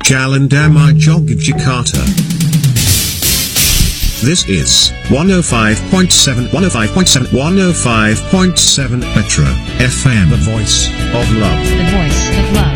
Jalan Damai Yogyakarta. This is 105.7 Metro FM, the voice of love. The voice of love.